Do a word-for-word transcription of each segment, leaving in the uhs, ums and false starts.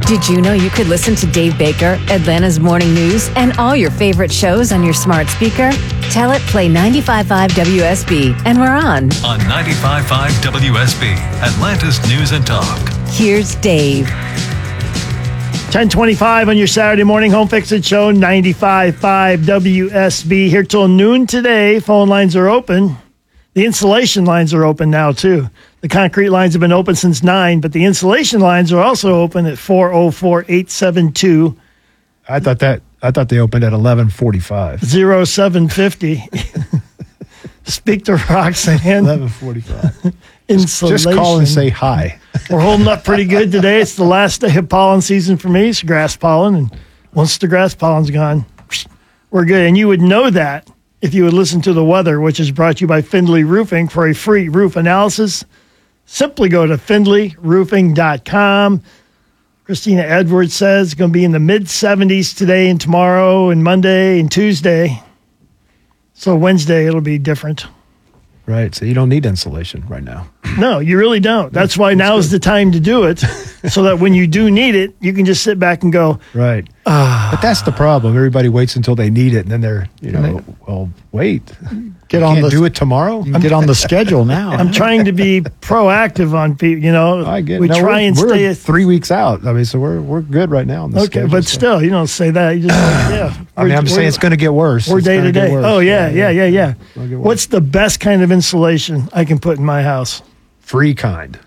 Did you know you could listen to Dave Baker, Atlanta's Morning News, and all your favorite shows on your smart speaker? Tell it play ninety-five point five W S B, and we're on. On ninety-five point five W S B, Atlanta's News and Talk. Here's Dave. ten twenty-five on your Saturday morning home fixing show, ninety-five point five W S B. Here till noon today. Phone lines are open. The insulation lines are open now, too. The concrete lines have been open since nine, but the insulation lines are also open at four oh four, eight seven two. I thought that I thought they opened at eleven forty-five. oh seven fifty. Speak to Roxanne. eleven forty-five. Insulation. Just call and say hi. We're holding up pretty good today. It's the last day of pollen season for me. It's grass pollen, and once the grass pollen's gone, we're good. And you would know that if you would listen to the weather, which is brought to you by Findlay Roofing. For a free roof analysis, simply go to findlay roofing dot com. Christina Edwards says it's going to be in the mid seventies today and tomorrow and Monday and Tuesday. So Wednesday, it'll be different. Right. So you don't need insulation right now. No, you really don't. That's why now is the time to do it, so that when you do need it, you can just sit back and go, right. Ah. But that's the problem. Everybody waits until they need it, and then they're, you know, well, wait. Get you on can't the do it tomorrow. You can get on the schedule now. I'm trying to be proactive on people. You know, I get it. we No, try we're, and we're stay. At, three weeks out. I mean, so we're we're good right now on the okay, schedule. but so. still, you don't say that. You just like, yeah. I mean, I'm saying it's going to get worse. We're It's day gonna to get day. worse. Oh yeah, yeah, yeah, yeah. It'll get worse. What's the best kind of insulation I can put in my house? Free kind.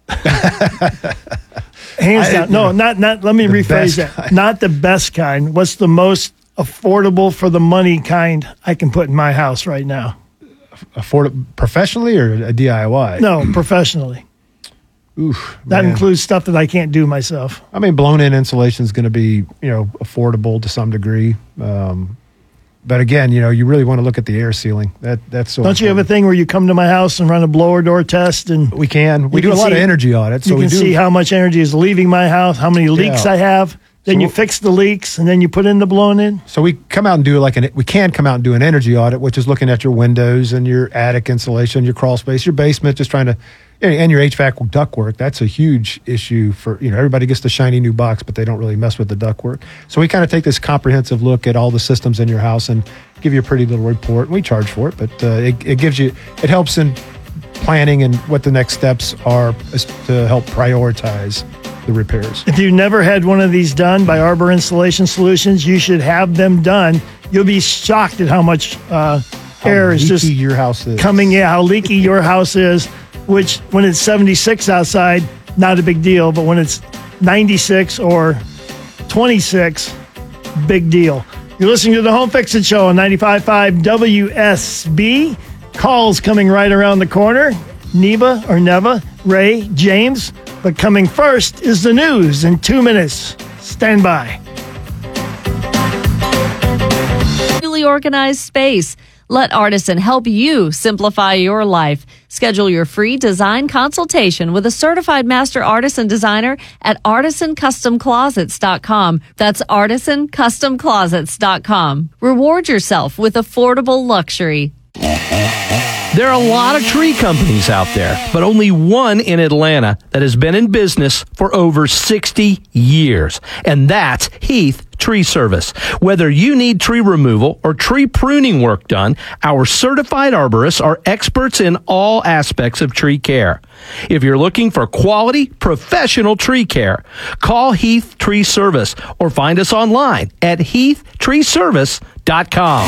Hands I- down. No, not not. Let me The rephrase best that. kind. Not the best kind. What's the most affordable for the money kind I can put in my house right now? Afford professionally or a D I Y? No, professionally. Oof, That man. includes stuff that I can't do myself. I mean, blown-in insulation is going to be, you know, affordable to some degree. Um, but again, you know, you really want to look at the air sealing. That that's so. Don't you have a important. thing where you come to my house and run a blower door test, and We can. We You do can a lot see- of energy audits. So you we can do. see how much energy is leaving my house, how many leaks Yeah. I have. Then So you what- fix the leaks, and then you put in the blown in. So we come out and do like an. We can come out and do an energy audit, which is looking at your windows and your attic insulation, your crawl space, your basement, just trying to, and your H V A C ductwork. That's a huge issue for, you know, everybody gets the shiny new box, but they don't really mess with the ductwork. So we kind of take this comprehensive look at all the systems in your house and give you a pretty little report. We charge for it, but uh, it, it gives you, it helps in planning and what the next steps are is to help prioritize the repairs. If you've never had one of these done by Arbor Installation Solutions, you should have them done. You'll be shocked at how much uh, How air is leaky just your house is. coming. Yeah, how leaky your house is, which when it's seventy-six outside, not a big deal. But when it's ninety-six or twenty-six, big deal. You're listening to the Home Fix It Show on ninety-five point five W S B. Calls coming right around the corner. Neva or Neva, Ray, James. But coming first is the news in two minutes. Stand by. Newly organized space. Let Artisan help you simplify your life. Schedule your free design consultation with a certified master artisan designer at artisan custom closets dot com. That's artisan custom closets dot com. Reward yourself with affordable luxury. There are a lot of tree companies out there, but only one in Atlanta that has been in business for over sixty years, and that's Heath Tree Service. Whether you need tree removal or tree pruning work done, our certified arborists are experts in all aspects of tree care. If you're looking for quality, professional tree care, call Heath Tree Service or find us online at heath tree service dot com.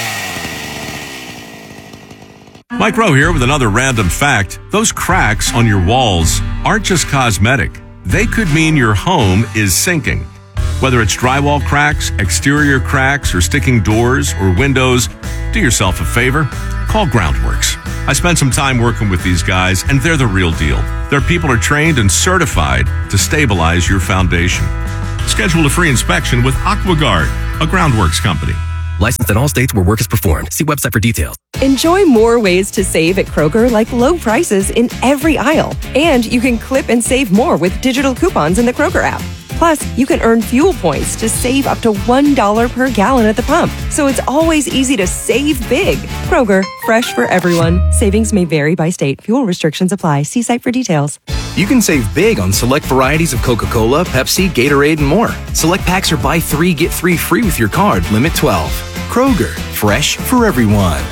Mike Rowe here with another random fact. Those cracks on your walls aren't just cosmetic. They could mean your home is sinking. Whether it's drywall cracks, exterior cracks, or sticking doors or windows, do yourself a favor. Call Groundworks. I spent some time working with these guys, and they're the real deal. Their people are trained and certified to stabilize your foundation. Schedule a free inspection with AquaGuard, a Groundworks company. Licensed in all states where work is performed. See website for details. Enjoy more ways to save at Kroger, like low prices in every aisle. And you can clip and save more with digital coupons in the Kroger app. Plus, you can earn fuel points to save up to one dollar per gallon at the pump. So it's always easy to save big. Kroger, fresh for everyone. Savings may vary by state. Fuel restrictions apply. See site for details. You can save big on select varieties of Coca-Cola, Pepsi, Gatorade, and more. Select packs are buy three, get three free with your card. Limit twelve. Kroger, fresh for everyone.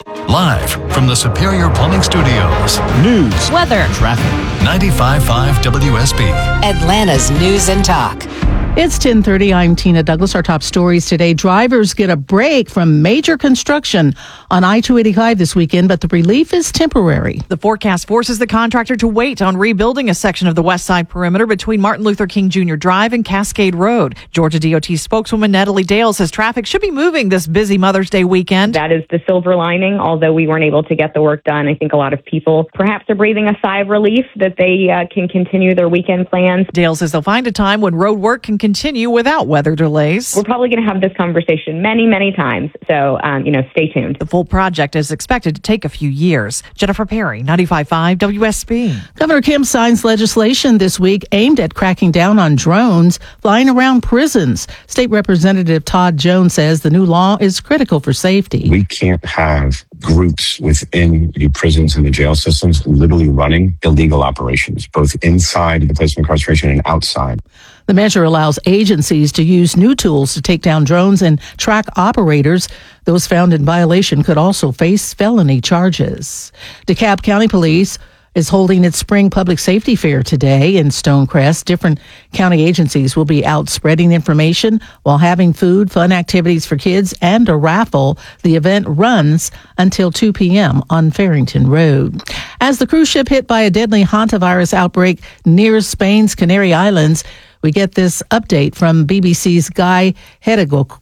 Live from the Superior Plumbing Studios. News, Weather. Traffic. ninety-five point five W S B. Atlanta's News and Talk. It's ten thirty. I'm Tina Douglas. Our top stories today. Drivers get a break from major construction on I two eighty-five this weekend, but the relief is temporary. The forecast forces the contractor to wait on rebuilding a section of the west side perimeter between Martin Luther King Junior Drive and Cascade Road. Georgia D O T spokeswoman Natalie Dale says traffic should be moving this busy Mother's Day weekend. That is the silver lining. Although we weren't able to get the work done, I think a lot of people perhaps are breathing a sigh of relief that they uh, can continue their weekend plans. Dale says they'll find a time when road work can continue without weather delays. We're probably going to have this conversation many, many times. So, um, you know, stay tuned. The full project is expected to take a few years. Jennifer Perry, ninety-five point five W S B. Governor Kemp signs legislation this week aimed at cracking down on drones flying around prisons. State Representative Todd Jones says the new law is critical for safety. We can't have groups within the prisons and the jail systems literally running illegal operations, both inside the place of incarceration and outside. The measure allows agencies to use new tools to take down drones and track operators. Those found in violation could also face felony charges. DeKalb County Police is holding its spring public safety fair today in Stonecrest. Different county agencies will be out spreading information while having food, fun activities for kids, and a raffle. The event runs until two p.m. on Farrington Road. As the cruise ship hit by a deadly hantavirus outbreak near Spain's Canary Islands, we get this update from B B C's Guy Hedgeko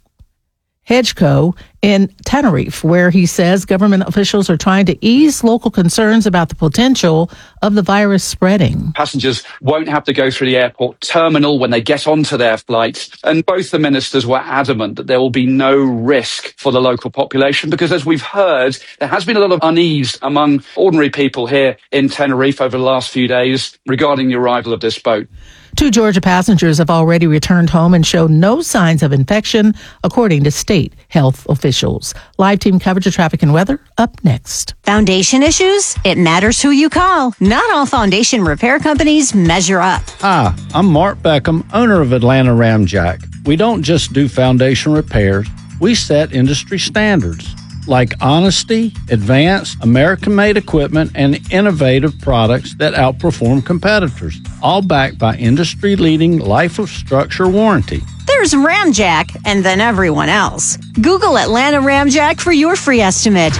in Tenerife, where he says government officials are trying to ease local concerns about the potential of the virus spreading. Passengers won't have to go through the airport terminal when they get onto their flights. And both the ministers were adamant that there will be no risk for the local population because, as we've heard, there has been a lot of unease among ordinary people here in Tenerife over the last few days regarding the arrival of this boat. Two Georgia passengers have already returned home and show no signs of infection, according to state health officials. Live team coverage of traffic and weather up next. Foundation issues? It matters who you call. Not all foundation repair companies measure up. Hi, I'm Mark Beckham, owner of Atlanta Ramjack. We don't just do foundation repairs, we set industry standards like honesty, advanced, American-made equipment, and innovative products that outperform competitors, all backed by industry-leading life of structure warranty. There's Ramjack, and then everyone else. Google Atlanta Ramjack for your free estimate.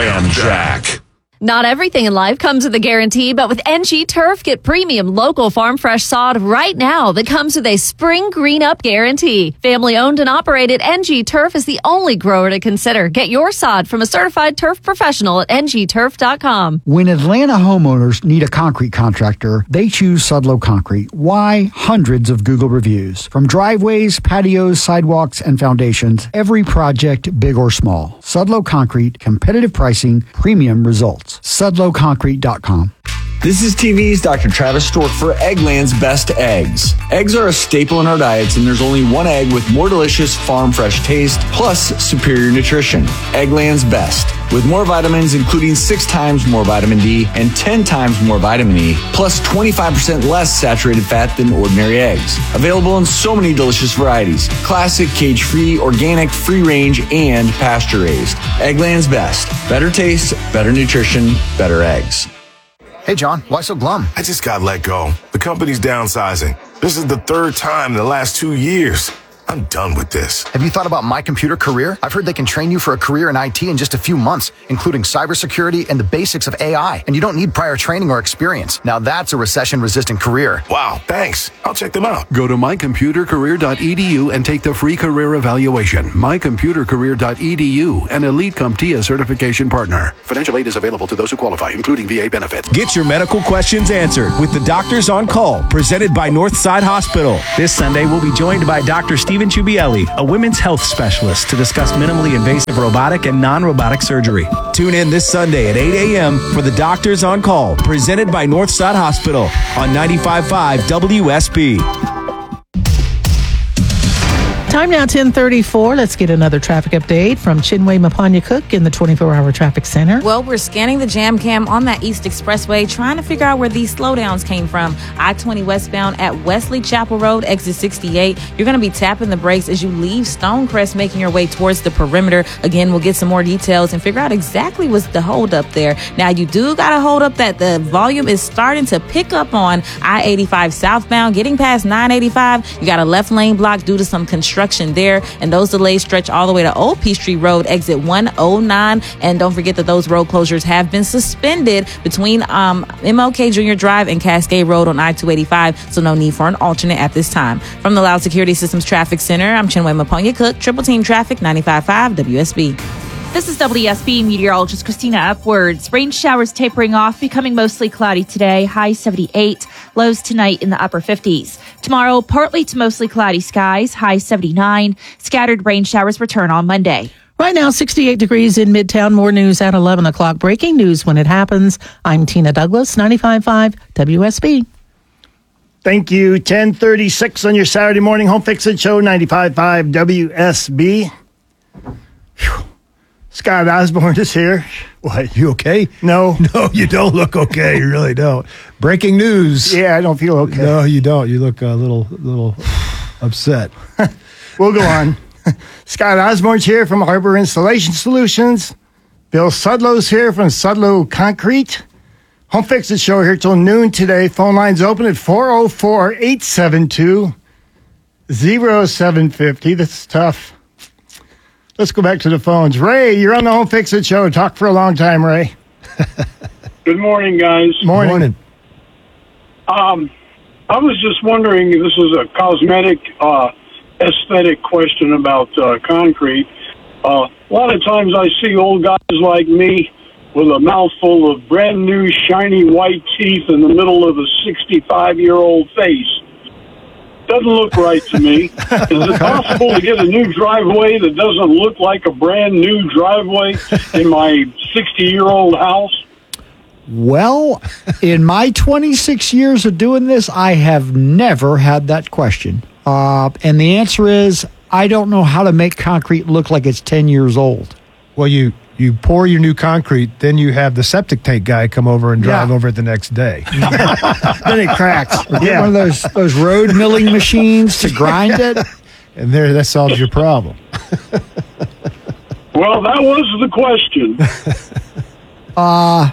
Ramjack. Not everything in life comes with a guarantee, but with N G Turf, get premium local farm fresh sod right now that comes with a spring green up guarantee. Family owned and operated, N G Turf is the only grower to consider. Get your sod from a certified turf professional at N G turf dot com. When Atlanta homeowners need a concrete contractor, they choose Sudlow Concrete. Why? Hundreds of Google reviews. From driveways, patios, sidewalks, and foundations, every project, big or small. Sudlow Concrete, competitive pricing, premium results. Sudlow Concrete dot com. This is T V's Doctor Travis Stork for Eggland's Best Eggs. Eggs are a staple in our diets, and there's only one egg with more delicious farm fresh taste, plus superior nutrition. Eggland's Best. With more vitamins, including six times more vitamin D and ten times more vitamin E, plus twenty-five percent less saturated fat than ordinary eggs. Available in so many delicious varieties. Classic, cage-free, organic, free-range, and pasture-raised. Eggland's Best. Better taste, better nutrition, better eggs. Hey, John, why so glum? I just got let go. The company's downsizing. This is the third time in the last two years. I'm done with this. Have you thought about My Computer Career? I've heard they can train you for a career in I T in just a few months, including cybersecurity and the basics of A I. And you don't need prior training or experience. Now that's a recession-resistant career. Wow, thanks. I'll check them out. Go to my computer career dot e d u and take the free career evaluation. my computer career dot e d u, an Elite CompTIA certification partner. Financial aid is available to those who qualify, including V A benefits. Get your medical questions answered with the Doctors on Call, presented by Northside Hospital. This Sunday, we'll be joined by Doctor Stephen Chubielli, a women's health specialist, to discuss minimally invasive robotic and non-robotic surgery. Tune in this Sunday at eight a.m. for the Doctors on Call, presented by Northside Hospital on ninety-five point five W S B. Time now ten thirty-four. Let's get another traffic update from Chinwe Mapanya Cook in the twenty-four hour traffic center. Well, we're scanning the jam cam on that East Expressway, trying to figure out where these slowdowns came from. I twenty westbound at Wesley Chapel Road, exit sixty-eight. You're going to be tapping the brakes as you leave Stonecrest, making your way towards the perimeter. Again, we'll get some more details and figure out exactly what's the hold up there. Now, you do got to hold up that the volume is starting to pick up on I eighty-five southbound, getting past nine eighty-five. You got a left lane block due to some construction there, and those delays stretch all the way to Old Peachtree Road, exit one oh nine. And don't forget that those road closures have been suspended between um, M L K Junior Drive and Cascade Road on I two eighty-five, so no need for an alternate at this time. From the Loud Security Systems Traffic Center, I'm Chinwe Mapanya Cook, Triple Team Traffic, ninety-five point five W S B. This is W S B meteorologist Christina Upwards. Rain showers tapering off, becoming mostly cloudy today. High seventy-eight. Lows tonight in the upper fifties. Tomorrow, partly to mostly cloudy skies. High seventy-nine. Scattered rain showers return on Monday. Right now, sixty-eight degrees in Midtown. More news at eleven o'clock. Breaking news when it happens. I'm Tina Douglas, ninety-five point five W S B. Thank you. ten thirty-six on your Saturday morning home fixing show, ninety-five point five W S B. Whew. Scott Osborne is here. What, you okay? No. No, you don't look okay. You really don't. Breaking news. Yeah, I don't feel okay. No, you don't. You look a little, little upset. We'll go on. Scott Osborne's here from Harbor Installation Solutions. Bill Sudlow's here from Sudlow Concrete. Home Fix It Show here till noon today. Phone lines open at four oh four, eight seven two, oh seven five oh. That's tough. Let's go back to the phones. Ray, you're on the Home Fix It Show. Talk for a long time, Ray. Good morning, guys. Morning. Morning. Um, I was just wondering, this is a cosmetic, uh, aesthetic question about uh, concrete. Uh, a lot of times I see old guys like me with a mouthful of brand new, shiny white teeth in the middle of a sixty-five-year-old face. Doesn't look right to me. Is it possible to get a new driveway that doesn't look like a brand new driveway in my sixty-year-old house? Well, in my twenty-six years of doing this, I have never had that question. Uh, and the answer is, I don't know how to make concrete look like it's ten years old. Well, you, you pour your new concrete, then you have the septic tank guy come over and drive Yeah. over it the next day. Then it cracks. Or get Yeah. one of those, those road milling machines to grind it. And there, that solves your problem. Well, that was the question. Uh,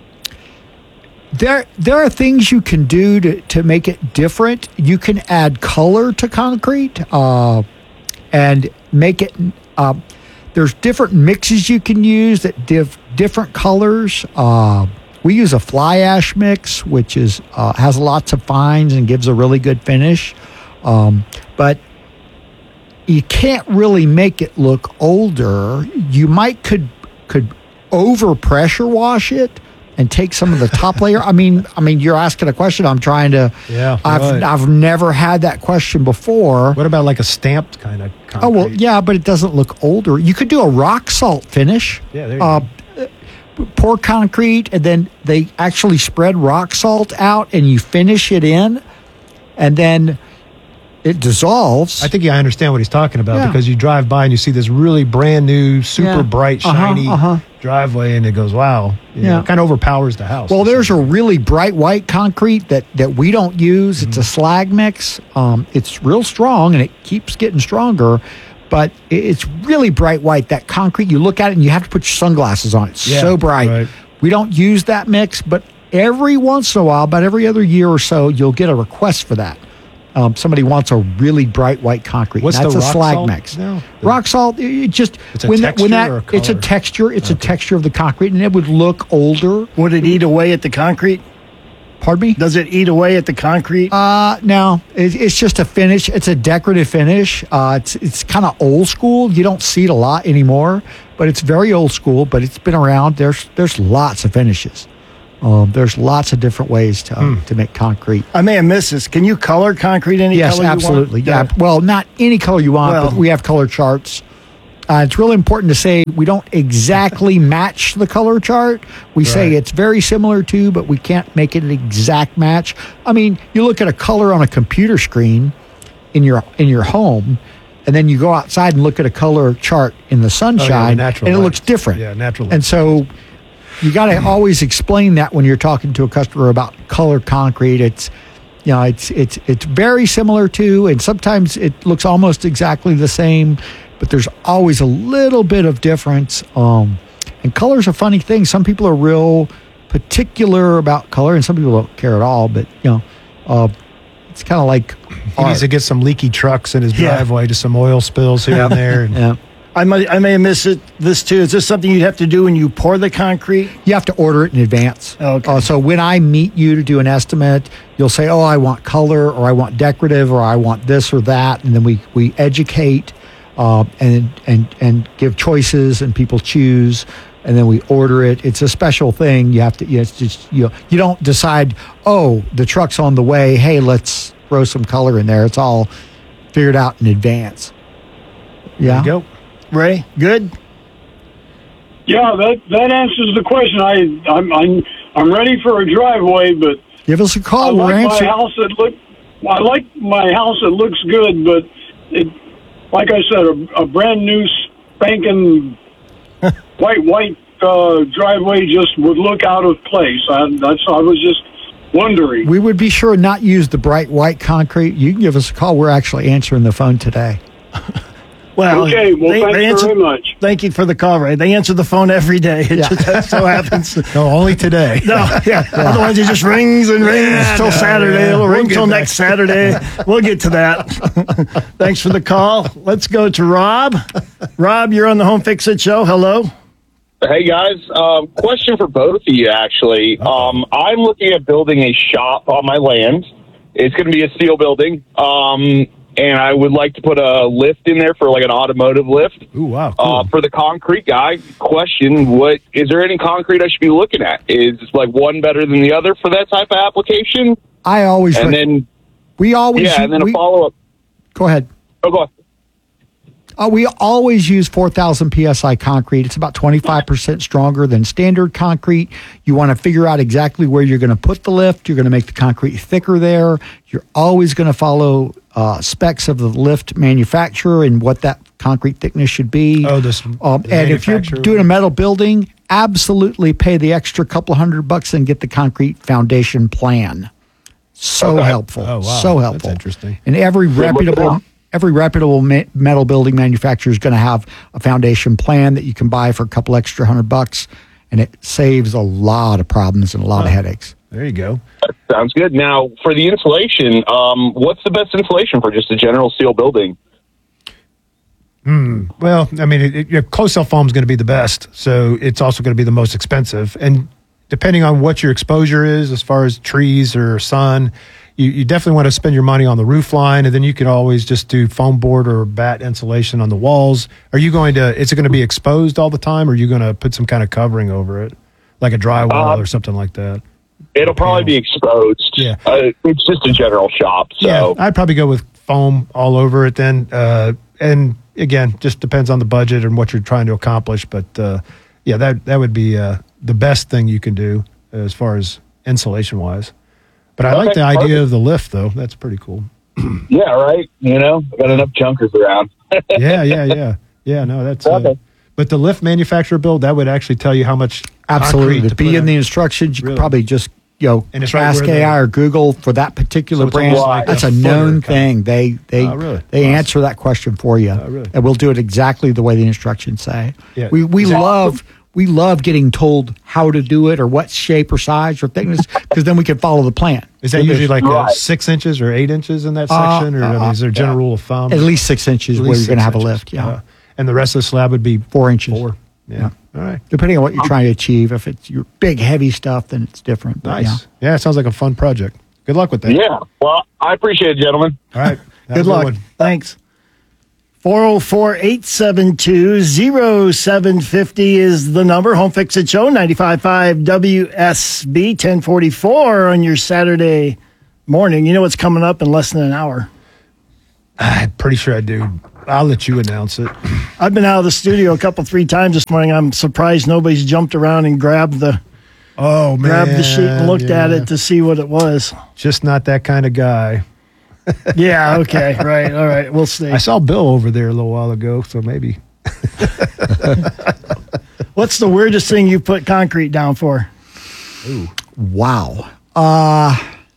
there, there are things you can do to, to make it different. You can add color to concrete uh, and make it... Uh, there's different mixes you can use that give different colors. Uh, we use a fly ash mix, which is uh, has lots of fines and gives a really good finish. Um, but you can't really make it look older. You might could could over pressure wash it and take some of the top layer. I mean, I mean, you're asking a question. I'm trying to. Yeah, I've right. I've never had that question before. What about like a stamped kind of concrete? Oh well, yeah, but it doesn't look older. You could do a rock salt finish. Yeah, there you uh, Pour concrete, and then they actually spread rock salt out, and you finish it in, and then it dissolves. I think yeah, I understand what he's talking about Yeah. because you drive by and you see this really brand new, super Yeah. bright, Uh-huh, shiny uh-huh. driveway, and it goes, wow. You know, Yeah. it kind of overpowers the house. Well, there's a really bright white concrete that, that we don't use. It's a slag mix. Um, it's real strong, and it keeps getting stronger, but it- it's really bright white. That concrete, you look at it, and you have to put your sunglasses on. It's Yeah, so bright. right. We don't use that mix, but every once in a while, about every other year or so, you'll get a request for that. Um, somebody wants a really bright white concrete. What's That's the a rock slag salt mix. now? Rock salt, it just It's a when that when texture that or a it's a color? texture. It's a texture of the concrete, and it would look older. Would it eat away at the concrete? Pardon me? Does it eat away at the concrete? Uh, no, it, it's just a finish. It's a decorative finish. Uh, it's it's kind of old school. You don't see it a lot anymore, but it's very old school. But it's been around. There's there's lots of finishes. Um, there's lots of different ways to uh, to make concrete. I may have missed this. Can you color concrete any Yes, color you want? absolutely. Yeah. Well, not any color you want, Well- but we have color charts. Uh, it's really important to say we don't exactly match the color chart. We say Right. it's very similar to, but we can't make it an exact match. I mean, you look at a color on a computer screen in your in your home, and then you go outside and look at a color chart in the sunshine, Oh, yeah, the natural and it light. looks different. Yeah, natural light. And so you got to always explain that when you're talking to a customer about color concrete. It's, you know, it's it's it's very similar to, and sometimes it looks almost exactly the same, but there's always a little bit of difference. Um, and color's a funny thing. Some people are real particular about color, and some people don't care at all. But you know, uh, it's kind of like He needs to get some leaky trucks in his Yeah. driveway, just some oil spills here and there. And yeah. I might, I may have missed it, this too. Is this something you have to do when you pour the concrete? You have to order it in advance. Okay. Uh, so when I meet you to do an estimate, you'll say, "Oh, I want color, or I want decorative, or I want this or that," and then we we educate uh, and and and give choices, and people choose, and then we order it. It's a special thing. You have to. You, it's just you. Know, you don't decide. Oh, the truck's on the way. Hey, let's throw some color in there. It's all figured out in advance. Yeah. There you go. Ray, good? Yeah, that that answers the question. I I'm I'm, I'm ready for a driveway, but Give us a I call. We'll like my answer. house that look. I like my house that looks good, but it, like I said, a, a brand new spanking white white uh, driveway just would look out of place. I, that's I was just wondering. We would be sure not use the bright white concrete. You can give us a call. We're actually answering the phone today. Well, Okay, well, thanks answer, very much. Thank you for the call, Ray. They answer the phone every day. It Yeah. just so happens. no, only today. No, yeah. Otherwise, it just rings and rings Yeah, till no, Saturday. yeah. It'll We'll ring get till back. next Saturday. We'll get to that. Thanks for the call. Let's go to Rob. Rob, you're on the Home Fix It show. Hello. Hey guys, um, question for both of you actually. Um, I'm looking at building a shop on my land. It's going to be a steel building, um, and I would like to put a lift in there for like an automotive lift. Ooh, wow. Cool. Uh, for the concrete guy, question: What is there any concrete I should be looking at? Is like one better than the other for that type of application? I always And rec- then we always yeah, and then we, a follow up. Go ahead. Oh, go on. Uh, we always use four thousand P S I concrete. It's about twenty-five percent stronger than standard concrete. You want to figure out exactly where you're going to put the lift. You're going to make the concrete thicker there. You're always going to follow uh, specs of the lift manufacturer and what that concrete thickness should be. Oh, this. Um, the and if you're manufacturer- doing a metal building, absolutely pay the extra couple hundred bucks and get the concrete foundation plan. So Okay. helpful. Oh, wow. So That's helpful. interesting. And every look at reputable that. every reputable ma- metal building manufacturer is going to have a foundation plan that you can buy for a couple extra hundred bucks, and it saves a lot of problems and a lot of headaches. There you go. Sounds good. Now, for the insulation, um, what's the best insulation for just a general steel building? Hmm. Well, I mean, it, it, your closed cell foam is going to be the best, so it's also going to be the most expensive. And depending on what your exposure is, as far as trees or sun, you, you definitely want to spend your money on the roof line, and then you can always just do foam board or bat insulation on the walls. Are you going to? Is it going to be exposed all the time, or are you going to put some kind of covering over it, like a drywall Uh, or something like that? It'll probably be exposed. Yeah. Uh, it's just a general shop, so. Yeah, I'd probably go with foam all over it then. Uh, and again, just depends on the budget and what you're trying to accomplish. But uh, yeah, that that would be uh, the best thing you can do as far as insulation wise. But I like Okay, the idea perfect. of the lift, though. That's pretty cool. Yeah, right. You know, I got enough junkers around. yeah, yeah, yeah, yeah. No, that's. Uh, Okay. But the lift manufacturer build, that would actually tell you how much. Absolutely. concrete To to be put in in. the instructions, you Really? could probably just, you know, And it's right ask where the- A I or Google for that particular So it's brand. almost like That's a a footer known kind of- thing. They they Oh, really? they Awesome. answer that question for you, really? and we'll do it exactly the way the instructions say. Yeah. We we Is that- love we love getting told how to do it or what shape or size or thickness because then we can follow the plan. Is that So usually there's- like uh, Right. six inches or eight inches in that Uh, section, or I mean, uh, is there a general rule of thumb? at least six inches At where least you're going to six have a inches. lift? Yeah, Uh, and the rest of the slab would be four inches. four. Yeah. All right. Depending on what you're trying to achieve. If it's your big heavy stuff, then it's different. But Nice. yeah. Yeah. it sounds like a fun project. Good luck with that. Yeah. Well, I appreciate it, gentlemen. All right. Have a Good luck. one. Thanks. four oh four, eight seven two, oh seven five oh is the number. Home Fix It Show, ninety-five point five W S B, ten forty-four on your Saturday morning. You know what's coming up in less than an hour. I'm pretty sure I do. I'll let you announce it. I've been out of the studio a couple, three times this morning. I'm surprised nobody's jumped around and grabbed the Oh, man. grabbed the sheet and looked at yeah. it to see what it was. Just not that kind of guy. Yeah, okay, right, all right, we'll see. I saw Bill over there a little while ago, so maybe. What's the weirdest thing you put concrete down for? Ooh. Wow. Uh,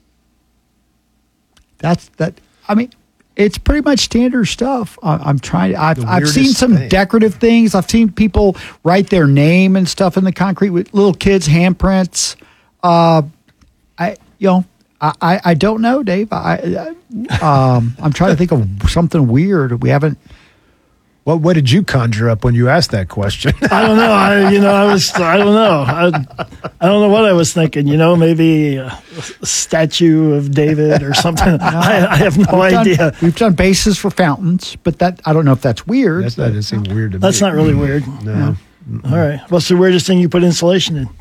that's that. I mean, it's pretty much standard stuff. I, I'm trying to, I've, The I've seen weirdest some thing. decorative things. I've seen people write their name and stuff in the concrete with little kids' handprints. Uh, I, you know, I, I, I don't know, Dave. I, I um, I'm trying to think of something weird. We haven't. What What did you conjure up when you asked that question? I don't know. I, you know, I was, I don't know. I, I don't know what I was thinking. You know, maybe a, a statue of David or something. I, I have no we've idea. Done, we've done bases for fountains, but that I don't know if that's weird. That's, that doesn't seem weird to That's me. not really weird. No. All right. What's the weirdest thing you put insulation in?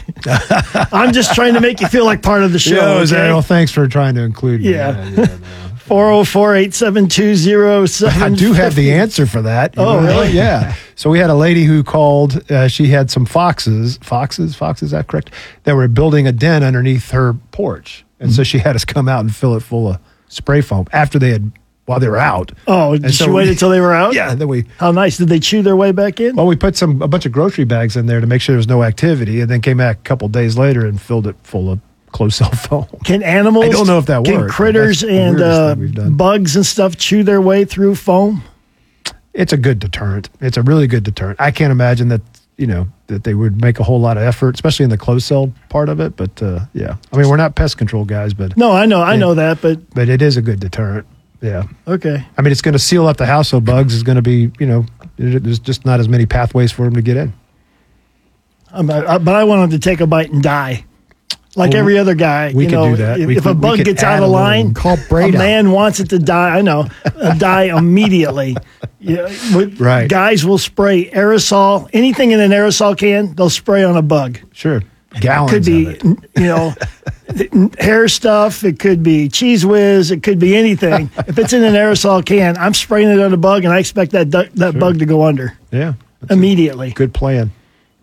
I'm just trying to make you feel like part of the show. Yeah, okay? Zach, well, thanks for trying to include me. Yeah. yeah, no. four oh four, eight seven two, oh seven. I do have the answer for that. You Oh, know? really? Yeah. So we had a lady who called. Uh, she had some foxes, foxes, foxes, is that correct? That were building a den underneath her porch. And Mm-hmm. so she had us come out and fill it full of spray foam after they had, while they were out. Oh, And did so she wait we- until they were out? Yeah. Then we, How nice. Did they chew their way back in? well, we put some, a bunch of grocery bags in there to make sure there was no activity, and then came back a couple days later and filled it full of closed cell foam. Can animals, I don't know if that can worked, but critters that's the and weirdest uh, thing we've done. bugs and stuff chew their way through foam? It's a good deterrent. It's a really good deterrent. I can't imagine that, you know, that they would make a whole lot of effort, especially in the closed cell part of it. But uh, yeah, I mean, we're not pest control guys, but No, I know, I Yeah. know that, but but it is a good deterrent. Yeah. okay. I mean, it's going to seal up the house, so bugs is going to be, you know, there's just not as many pathways for them to get in. Um, I, but I want them to take a bite and die. Like Well, every other guy, we you could know, do that. if, We if could- a we bug could gets add out a of little- line, Call a Breda. man wants it to die. I know, uh, die immediately. Yeah, with- Right. Guys will spray aerosol, anything in an aerosol can, they'll spray on a bug. Sure. Gallons Could be, of it. you know, hair stuff. It could be Cheese Whiz. It could be anything. If it's in an aerosol can, I'm spraying it on a bug, and I expect that du- that Sure. bug to go under Yeah. immediately. Good plan.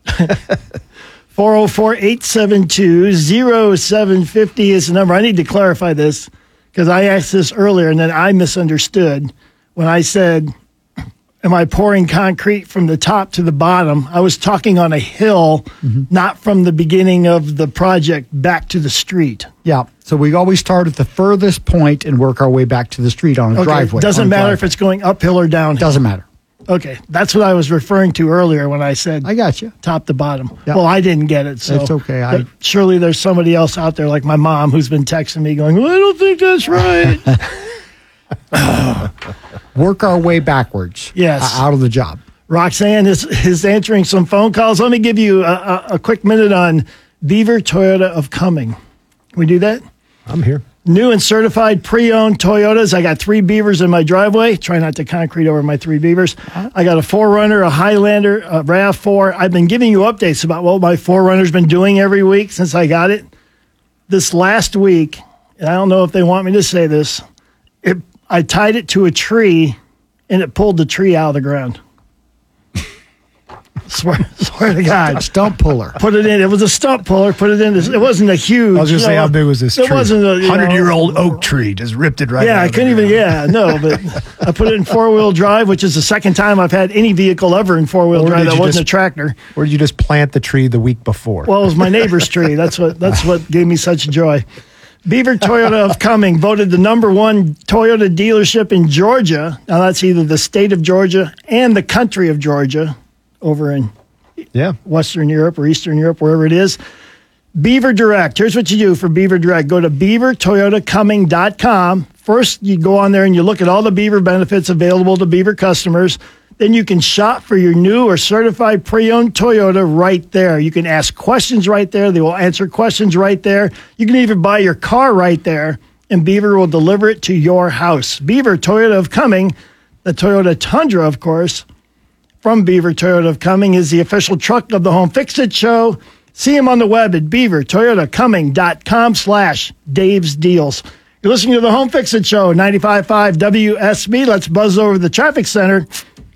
four oh four, eight seven two, oh seven five oh is the number. I need to clarify this because I asked this earlier and then I misunderstood when I said, am I pouring concrete from the top to the bottom? I was talking on a hill, not from the beginning of the project back to the street. Yeah. So we always start at the furthest point and work our way back to the street on a Okay. driveway. Doesn't on a matter if driveway. it's going uphill or downhill. Doesn't matter. Okay. That's what I was referring to earlier when I said I got you. top to bottom. Yeah. Well, I didn't get it. So That's okay. I- but surely there's somebody else out there like my mom who's been texting me going, well, I don't think that's right. Work our way backwards. Yes. uh, out of the job. Roxanne is, is answering some phone calls. Let me give you a, a, a quick minute on Beaver Toyota of Cumming. Can we do that? I'm here. New and certified pre-owned Toyotas. I got three Beavers in my driveway. Try not to concrete over my three Beavers. I got a four runner, a Highlander, a RAV four. I've been giving you updates about what my four runner's been doing every week since I got it. This last week, and I don't know if they want me to say this, it, I tied it to a tree, and it pulled the tree out of the ground. Swear, swear to God. Stump puller. Put it in. It was a stump puller. Put it in. It wasn't a huge. I was going to you say, know, how big was this It tree? wasn't a you know, hundred-year-old oak tree. Just ripped it right Yeah, out I of the couldn't even. ground. Yeah, no, but I put it in four wheel drive, which is the second time I've had any vehicle ever in four wheel Or drive did that you wasn't just- a tractor. Or did you just plant the tree the week before? Well, it was my neighbor's tree. That's what. That's what gave me such joy. Beaver Toyota of Cumming voted the number one Toyota dealership in Georgia. Now that's either the state of Georgia and the country of Georgia, over in yeah, Western Europe or Eastern Europe, wherever it is. Beaver Direct. Here's what you do for Beaver Direct. Go to beaver toyota cumming dot com. First, you go on there and you look at all the Beaver benefits available to Beaver customers. Then you can shop for your new or certified pre-owned Toyota right there. You can ask questions right there. They will answer questions right there. You can even buy your car right there, and Beaver will deliver it to your house. Beaver Toyota of Cumming, the Toyota Tundra, of course, from Beaver Toyota of Cumming, is the official truck of the Home Fix-It Show. See him on the web at beaver toyota cumming dot com slash Dave's Deals. You're listening to the Home Fix-It Show, ninety-five point five W S B. Let's buzz over the traffic center.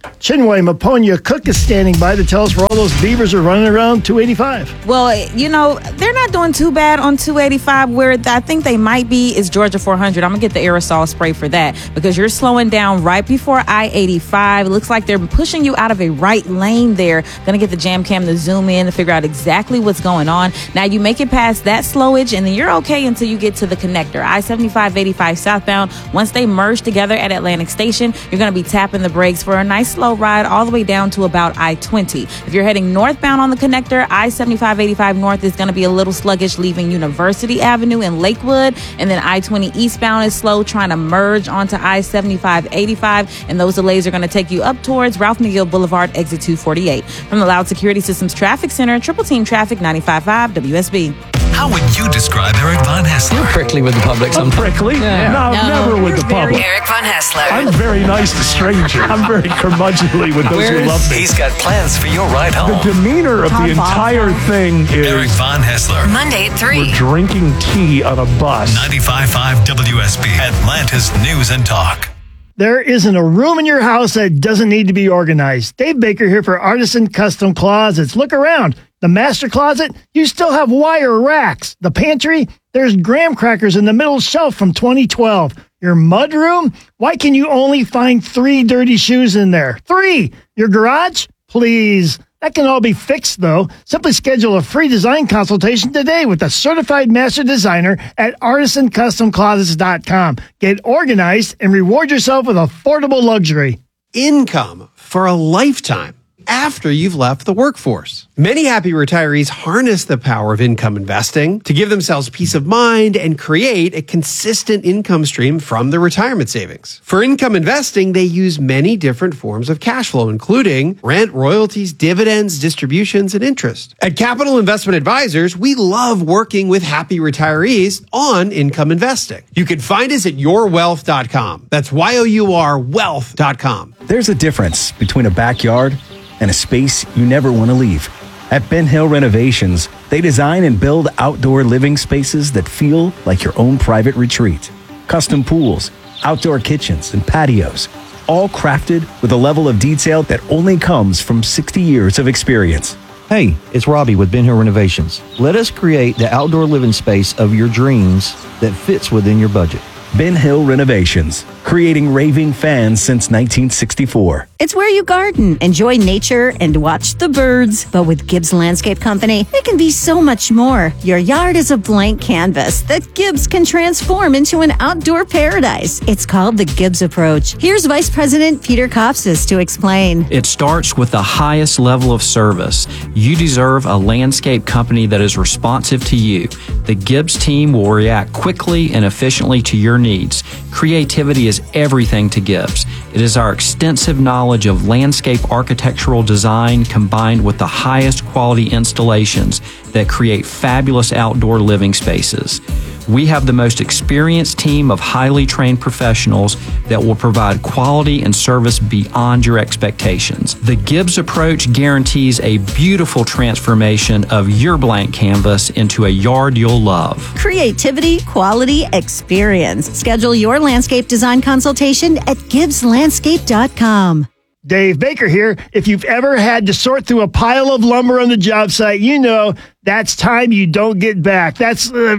Chinway Maponia Cook is standing by to tell us where all those beavers are running around two eighty-five. Well, you know, they're not doing too bad on two eighty-five. Where I think they might be is Georgia four hundred. I'm going to get the aerosol spray for that because you're slowing down right before I eighty-five. It looks like they're pushing you out of a right lane there. Going to get the Jam Cam to zoom in to figure out exactly what's going on. Now, you make it past that slowage, and then you're okay until you get to the connector. I seventy-five eighty-five southbound. Once they merge together at Atlantic Station, you're going to be tapping the brakes for a nice slow ride all the way down to about I twenty. If you're heading northbound on the connector, I seventy-five eighty-five north is going to be a little sluggish leaving University Avenue in Lakewood, and then I twenty eastbound is slow trying to merge onto I seventy-five eighty-five, and those delays are going to take you up towards Ralph McGill Boulevard, exit two forty-eight. From the Loud Security Systems Traffic Center, Triple Team Traffic ninety-five point five W S B. How would you describe Eric Von Haessler? You're prickly with the public sometimes. I'm prickly? Yeah. No, No, never with the public. Eric Von Haessler. I'm very nice to strangers. I'm very curmudgeonly with those Where's, who love me. He's got plans for your ride home. The demeanor of the entire thing is... Eric Von Haessler. Monday at three. We're drinking tea on a bus. ninety-five point five W S B. Atlanta's News and Talk. There isn't a room in your house that doesn't need to be organized. Dave Baker here for Artisan Custom Closets. Look around. The master closet, you still have wire racks. The pantry, there's graham crackers in the middle shelf from twenty twelve. Your mud room, why can you only find three dirty shoes in there? Three! Your garage? Please. That can all be fixed, though. Simply schedule a free design consultation today with a certified master designer at artisan custom closets dot com. Get organized and reward yourself with affordable luxury. Income for a lifetime after you've left the workforce. Many happy retirees harness the power of income investing to give themselves peace of mind and create a consistent income stream from their retirement savings. For income investing, they use many different forms of cash flow, including rent, royalties, dividends, distributions, and interest. At Capital Investment Advisors, we love working with happy retirees on income investing. You can find us at your wealth dot com. That's Y O U R wealth dot com. There's a difference between a backyard and a space you never want to leave. At Ben Hill Renovations, they design and build outdoor living spaces that feel like your own private retreat. Custom pools, outdoor kitchens, and patios, all crafted with a level of detail that only comes from sixty years of experience. Hey, it's Robbie with Ben Hill Renovations. Let us create the outdoor living space of your dreams that fits within your budget. Ben Hill Renovations, creating raving fans since nineteen sixty-four. It's where you garden, enjoy nature, and watch the birds. But with Gibbs Landscape Company, it can be so much more. Your yard is a blank canvas that Gibbs can transform into an outdoor paradise. It's called the Gibbs Approach. Here's Vice President Peter Kopsis to explain. It starts with the highest level of service. You deserve a landscape company that is responsive to you. The Gibbs team will react quickly and efficiently to your needs. Creativity is everything to Gibbs. It is our extensive knowledge of landscape architectural design combined with the highest quality installations that create fabulous outdoor living spaces. We have the most experienced team of highly trained professionals that will provide quality and service beyond your expectations. The Gibbs approach guarantees a beautiful transformation of your blank canvas into a yard you'll love. Creativity, quality, experience. Schedule your landscape design consultation at gibbs landscape dot com. Dave Baker here. If you've ever had to sort through a pile of lumber on the job site, you know that's time you don't get back. That's uh,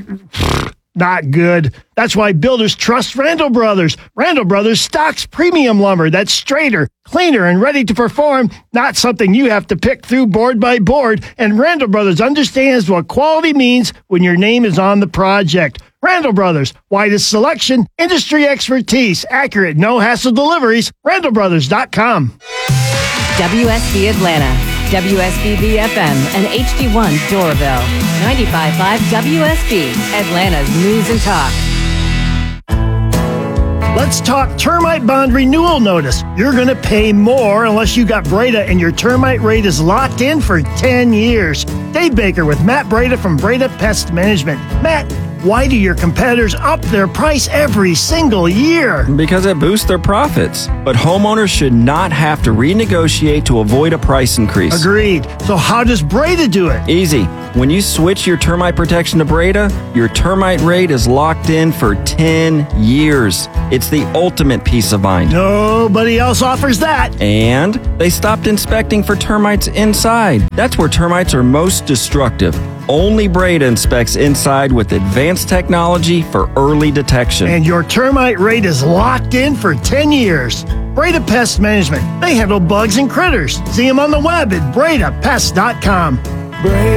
not good. That's why builders trust Randall Brothers. Randall Brothers stocks premium lumber that's straighter, cleaner, and ready to perform, not something you have to pick through board by board. And Randall Brothers understands what quality means when your name is on the project. Randall Brothers, widest selection, industry expertise, accurate, no-hassle deliveries, randall brothers dot com. W S B Atlanta, W S B B F M, and H D one Doraville. ninety-five point five W S B, Atlanta's News and Talk. Let's talk termite bond renewal notice. You're going to pay more unless you got Breda and your termite rate is locked in for ten years. Dave Baker with Matt Breda from Breda Pest Management. Matt, why do your competitors up their price every single year? Because it boosts their profits. But homeowners should not have to renegotiate to avoid a price increase. Agreed. So how does Breda do it? Easy. When you switch your termite protection to Breda, your termite rate is locked in for ten years. It's the ultimate peace of mind. Nobody else offers that. And they stopped inspecting for termites inside. That's where termites are most destructive. Only Breda inspects inside with advanced technology for early detection. And your termite rate is locked in for ten years. Breda Pest Management. They handle bugs and critters. See them on the web at breda pest dot com.